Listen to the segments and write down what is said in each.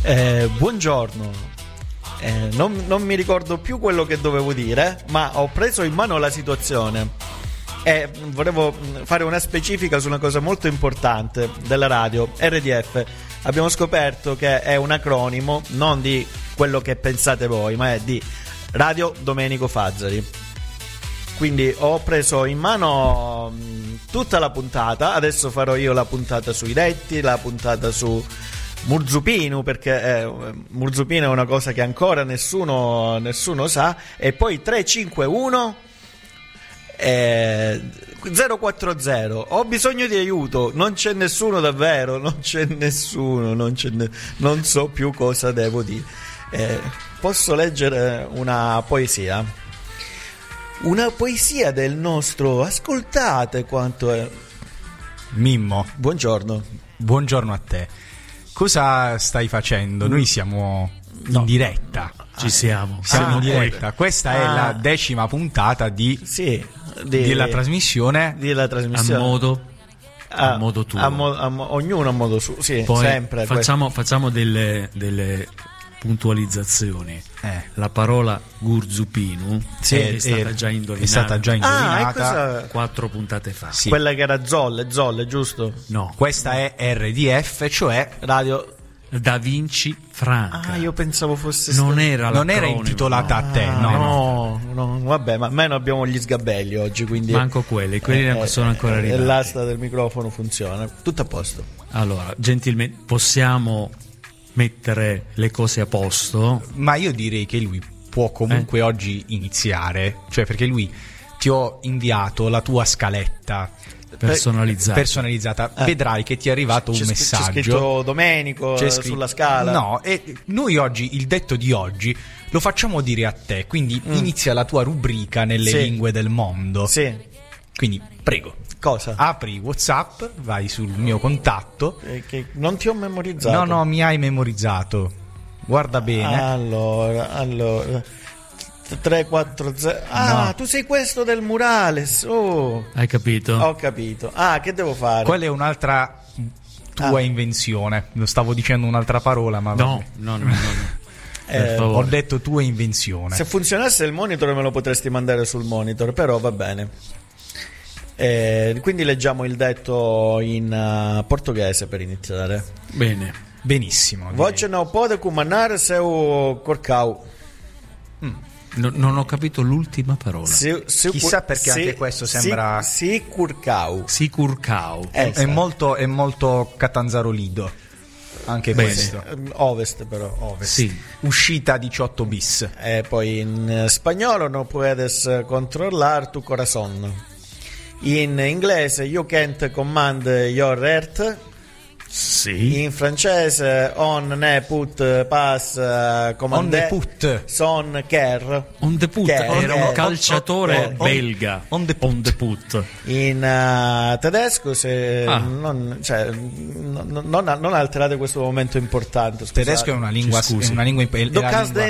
Buongiorno. Non mi ricordo più quello che dovevo dire, ma ho preso in mano la situazione e volevo fare una specifica su una cosa molto importante della radio RDF. Abbiamo scoperto che è un acronimo non di quello che pensate voi, ma è di Radio Domenico Fazzari. Quindi ho preso in mano tutta la puntata. Adesso farò io la puntata sui detti, la puntata su Murzupinu, perché Murzupinu è una cosa che ancora nessuno sa. E poi 351 040. Ho bisogno di aiuto, non c'è nessuno davvero, non c'è nessuno, non so più cosa devo dire. Posso leggere una poesia? Una poesia del nostro, ascoltate quanto è Mimmo. Buongiorno. Buongiorno a te. Cosa stai facendo? Noi siamo in diretta. Ci siamo In diretta. Questa è la 10ª puntata della trasmissione. A modo tuo. Ognuno a modo suo. Sì, poi sempre. Facciamo delle puntualizzazioni. La parola Murzupinu è stata già indovinata. 4 puntate fa. Sì. Quella che era Zolle, giusto? No, questa è RDF, cioè Radio Da Vinci Franca. Io pensavo fosse non era intitolata a te. No, vabbè, ma almeno abbiamo gli sgabelli oggi, quindi manco quelli non sono ancora arrivati. L'asta del microfono funziona, tutto a posto. Allora, gentilmente possiamo mettere le cose a posto, ma io direi che lui può comunque oggi iniziare, cioè perché lui ti ho inviato la tua scaletta personalizzata. Vedrai che ti è arrivato un messaggio, c'è scritto Domenico sulla scala. No, e noi oggi il detto di oggi lo facciamo dire a te, quindi inizia la tua rubrica nelle lingue del mondo. Sì. Quindi prego. Cosa? Apri WhatsApp, vai sul mio contatto. Che non ti ho memorizzato. No, mi hai memorizzato. Guarda bene. Allora 340. No. Tu sei questo del Murales. Oh. Hai capito? Ho capito. Che devo fare? Quella è un'altra tua invenzione. Lo stavo dicendo un'altra parola, ma no. Ho detto tua invenzione. Se funzionasse il monitor me lo potresti mandare sul monitor, però va bene. Quindi leggiamo il detto in portoghese per iniziare. Bene. Benissimo. Voce non pode comandare seu corcau. Non ho capito l'ultima parola. Chissà perché anche questo sembra Sicurcau. È molto Catanzarolido. Anche questo. Ovest però. Sì. Uscita 18 bis. E poi in spagnolo no puedes controllar tu corazón. In inglese you can't command your heart. Sì. In francese on ne put pas commandé. On ne put. Son care. On the put. Era un calciatore belga. On the put. In tedesco non alterate questo momento importante. Scusate. Tedesco è una lingua. Du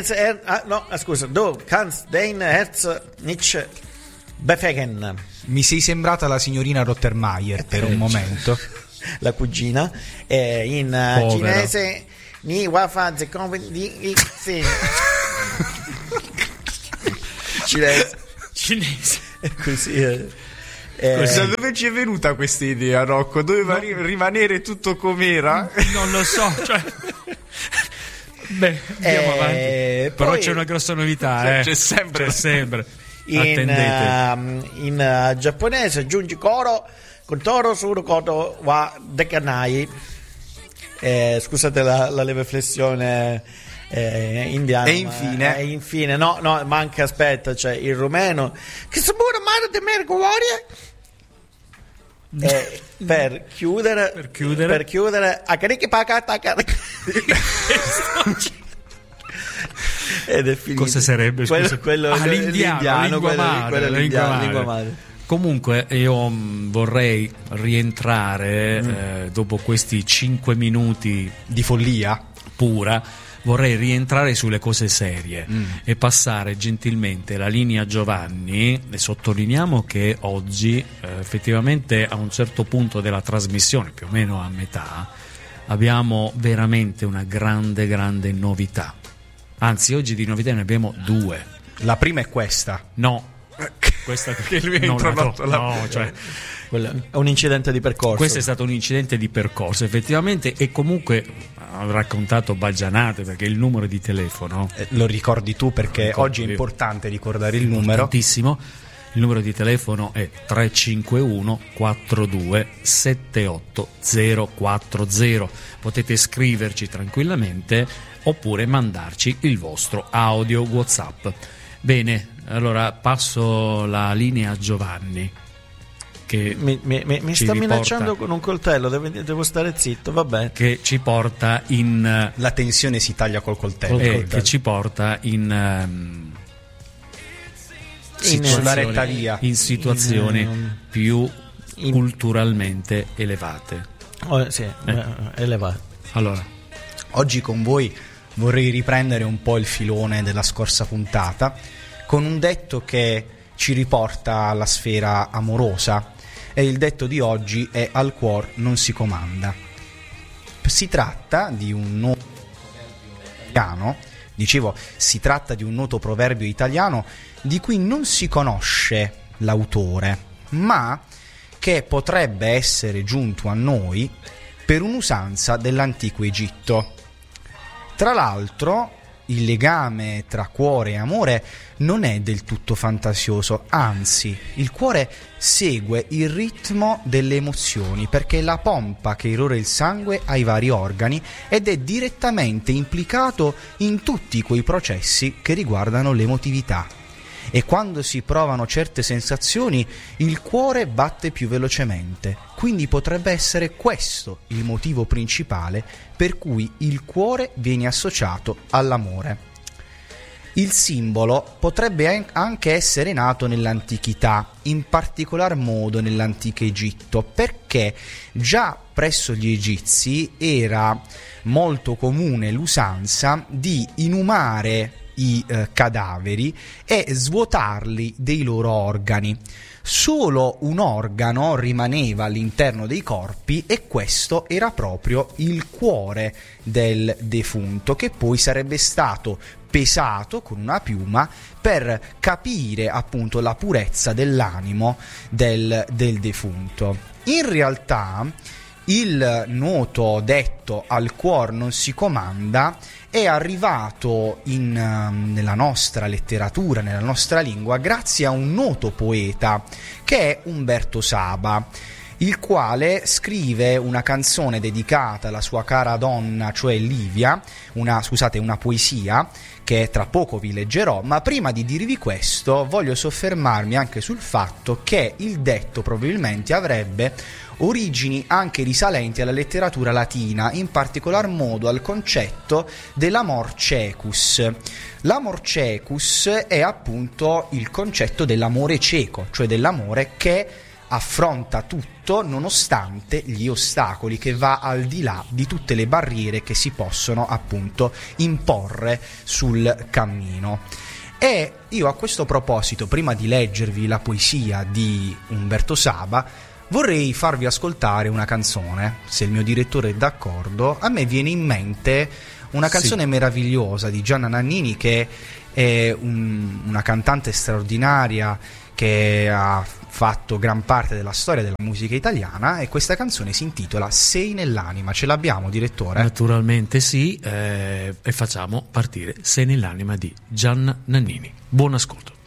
kannst dein Herz nicht befegen. Mi sei sembrata la signorina Rottermeier per un momento. La cugina. In cinese ni wa fa ze di cinese. E così Da dove ci è venuta questa idea, Rocco? Doveva rimanere tutto com'era? Non lo so, cioè. Beh, andiamo avanti. Però c'è una grossa novità, C'è sempre. In giapponese aggiungi koro con toro suru koto wa dekanai. Scusate la leve flessione indiana. E infine no, manca, aspetta, c'è il rumeno che sabura mare de mergorie. Per chiudere a carichi pacata ed è finito. Cosa sarebbe? Quello l'indiano, lingua madre. Comunque io vorrei rientrare dopo questi 5 minuti di follia pura. Vorrei rientrare sulle cose serie e passare gentilmente la linea a Giovanni. E sottolineiamo che oggi effettivamente a un certo punto della trasmissione, più o meno a metà, abbiamo veramente una grande novità. Anzi, oggi di novità ne abbiamo 2. La prima è questa. No. Questa che lui ha introdotto. Cioè, è un incidente di percorso. Questo è stato un incidente di percorso, effettivamente, e comunque ho raccontato baggianate, perché il numero di telefono lo ricordi tu, perché oggi è importante ricordare il numero. Importantissimo. Il numero di telefono è 351 42 78 040. Potete scriverci tranquillamente oppure mandarci il vostro audio WhatsApp. Bene, allora passo la linea a Giovanni, che mi sta minacciando con un coltello. Devo stare zitto, vabbè. Che ci porta in... La tensione si taglia col coltello. Che ci porta in sulla retta via, in situazioni più culturalmente elevate. Elevate. Allora, oggi con voi vorrei riprendere un po' il filone della scorsa puntata con un detto che ci riporta alla sfera amorosa, e il detto di oggi è: al cuor non si comanda. Si tratta di un noto proverbio italiano, si tratta di un noto proverbio italiano di cui non si conosce l'autore, ma che potrebbe essere giunto a noi per un'usanza dell'antico Egitto. Tra l'altro, il legame tra cuore e amore non è del tutto fantasioso, anzi, il cuore segue il ritmo delle emozioni, perché è la pompa che irrora il sangue ai vari organi ed è direttamente implicato in tutti quei processi che riguardano l'emotività. E quando si provano certe sensazioni, il cuore batte più velocemente. Quindi potrebbe essere questo il motivo principale per cui il cuore viene associato all'amore. Il simbolo potrebbe anche essere nato nell'antichità, in particolar modo nell'antico Egitto, perché già presso gli egizi era molto comune l'usanza di inumare i cadaveri e svuotarli dei loro organi. Solo un organo rimaneva all'interno dei corpi, e questo era proprio il cuore del defunto, che poi sarebbe stato pesato con una piuma per capire appunto la purezza dell'animo del defunto. In realtà il noto detto "al cuor non si comanda" è arrivato nella nostra letteratura, nella nostra lingua, grazie a un noto poeta che è Umberto Saba, il quale scrive una canzone dedicata alla sua cara donna, cioè Livia, una poesia che tra poco vi leggerò, ma prima di dirvi questo voglio soffermarmi anche sul fatto che il detto probabilmente avrebbe origini anche risalenti alla letteratura latina, in particolar modo al concetto dell'amor cecus. L'amor cecus è appunto il concetto dell'amore cieco, cioè dell'amore che affronta tutto nonostante gli ostacoli, che va al di là di tutte le barriere che si possono appunto imporre sul cammino. E io a questo proposito, prima di leggervi la poesia di Umberto Saba, vorrei farvi ascoltare una canzone. Se il mio direttore è d'accordo, a me viene in mente una canzone meravigliosa di Gianna Nannini, che è una cantante straordinaria che ha fatto gran parte della storia della musica italiana, e questa canzone si intitola Sei nell'anima. Ce l'abbiamo, direttore? Naturalmente sì, e facciamo partire Sei nell'anima di Gianna Nannini. Buon ascolto.